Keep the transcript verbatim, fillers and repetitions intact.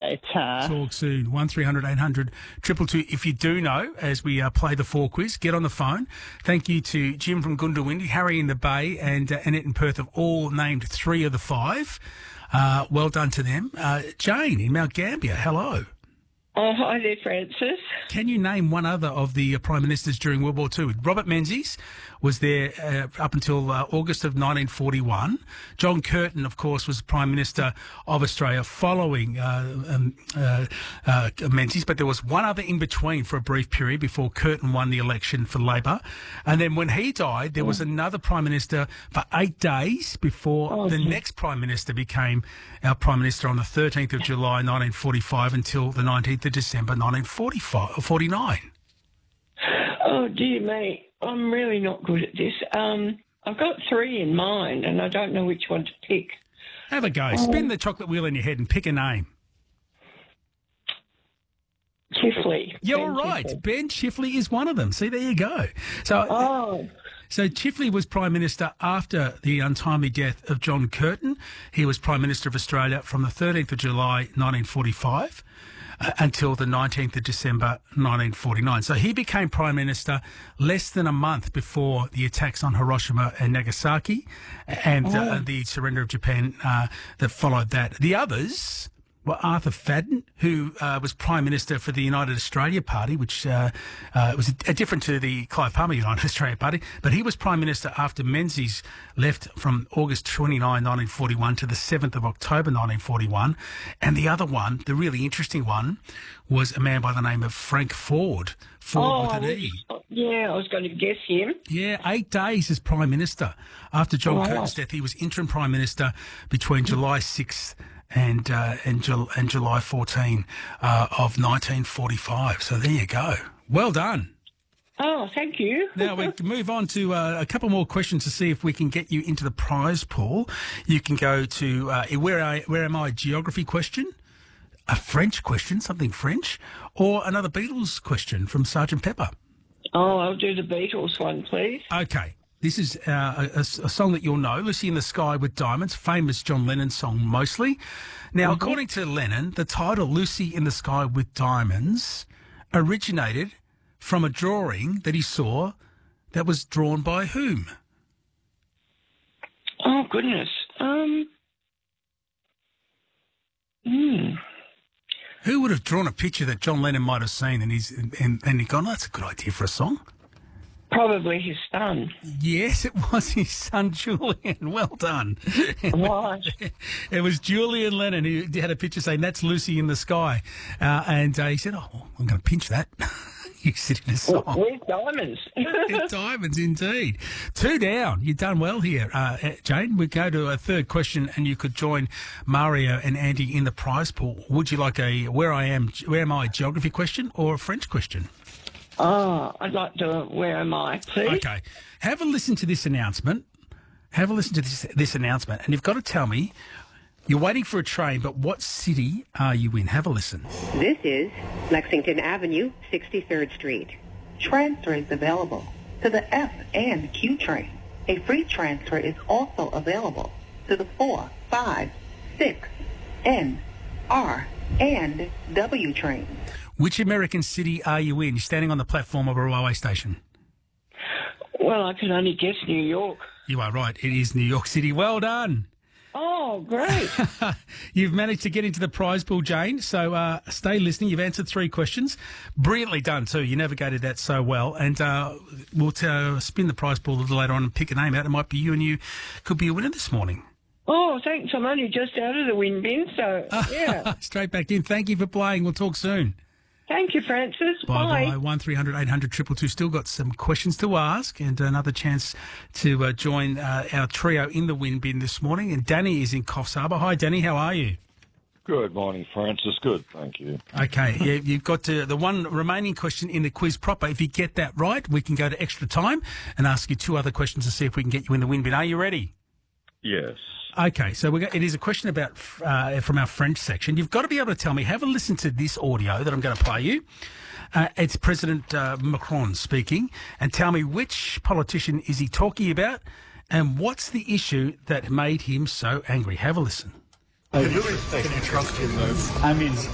Ta. Talk soon. One three hundred eight hundred triple two. If you do know, as we uh, play the four quiz, get on the phone. Thank you to Jim from Goondiwindi, Harry in the Bay, and uh, Annette in Perth have all named three of the five. Uh, well done to them. Uh, Jane in Mount Gambier, hello. Oh, hi there, Francis. Can you name one other of the uh, Prime Ministers during World War Two? Robert Menzies was there uh, up until uh, August of nineteen forty-one. John Curtin, of course, was Prime Minister of Australia following uh, um, uh, uh, Menzies, but there was one other in between for a brief period before Curtin won the election for Labor. And then when he died, there was another Prime Minister for eight days before Oh, the okay. next Prime Minister became our Prime Minister on the thirteenth of July nineteen forty-five until the nineteenth of December nineteen forty-nine. Oh, dear me. I'm really not good at this. Um, I've got three in mind, and I don't know which one to pick. Have a go. Spin the chocolate wheel in your head and pick a name. Chifley. You're Ben right. Chifley. Ben Chifley is one of them. See, there you go. So, Oh, so Chifley was Prime Minister after the untimely death of John Curtin. He was Prime Minister of Australia from the thirteenth of July nineteen forty-five uh, until the nineteenth of December nineteen forty-nine. So he became Prime Minister less than a month before the attacks on Hiroshima and Nagasaki and uh, Oh. the surrender of Japan uh, that followed that. The others were Arthur Fadden, who uh, was Prime Minister for the United Australia Party, which uh, uh, was a, a different to the Clive Palmer United Australia Party, but he was Prime Minister after Menzies left from August twenty-ninth, nineteen forty-one to the seventh of October nineteen forty-one. And the other one, the really interesting one, was a man by the name of Frank Ford, Ford oh with I an E. was, yeah, I was going to guess him. Yeah, eight days as Prime Minister. After John Wow. Curtin's death, he was interim Prime Minister between July sixth and uh, and, Jul- and July fourteenth uh, of nineteen forty-five. So there you go. Well done. Oh, thank you. Now we can move on to uh, a couple more questions to see if we can get you into the prize pool. You can go to uh, where I where am I geography question, a French question, something French, or another Beatles question from Sergeant Pepper. Oh, I'll do the Beatles one, please. Okay. This is uh, a, a song that you'll know, Lucy in the Sky with Diamonds, famous John Lennon song mostly. Now, Mm-hmm. according to Lennon, the title Lucy in the Sky with Diamonds originated from a drawing that he saw that was drawn by whom? Oh, goodness. Um. Hmm. Who would have drawn a picture that John Lennon might have seen and he's and, and he gone, oh, that's a good idea for a song? Probably his son. Yes, it was his son Julian. Well done. Right. It was Julian Lennon who had a picture saying, that's Lucy in the Sky. Uh, and uh, he said, oh, well, I'm going to pinch that. You sit in a song. With diamonds. It's diamonds, indeed. Two down. You've done well here, uh, Jane. We go to a third question, and you could join Mario and Andy in the prize pool. Would you like a where I am, where am I geography question or a French question? Oh, I'd like to. Where am I, please? Okay. Have a listen to this announcement. Have a listen to this this announcement, and you've got to tell me. You're waiting for a train, but what city are you in? Have a listen. This is Lexington Avenue, sixty-third Street. Transfer is available to the F and Q train. A free transfer is also available to the four, five, six, N, R, and W trains. Which American city are you in? You're standing on the platform of a railway station. Well, I can only guess New York. You are right. It is New York City. Well done. Oh, great. You've managed to get into the prize pool, Jane, so uh, stay listening. You've answered three questions. Brilliantly done, too. You navigated that so well. And uh, we'll t- uh, spin the prize pool a little later on and pick a name out. It might be you, and you could be a winner this morning. Oh, thanks. I'm only just out of the wind bin, so, yeah. Straight back in. Thank you for playing. We'll talk soon. Thank you, Francis. Bye-bye. Bye. one three hundred eight hundred two two two. Still got some questions to ask and another chance to uh, join uh, our trio in the wind bin this morning. And Danny is in Coffs Harbour. Hi, Danny. How are you? Good morning, Francis. Good, thank you. Okay, yeah, you've got to, the one remaining question in the quiz proper. If you get that right, we can go to extra time and ask you two other questions to see if we can get you in the wind bin. Are you ready? Yes. Okay, so we got, it is a question about uh, from our French section. You've got to be able to tell me, have a listen to this audio that I'm going to play you. Uh, it's President uh, Macron speaking, and tell me which politician is he talking about and what's the issue that made him so angry. Have a listen. I really can trust him, though. I mean,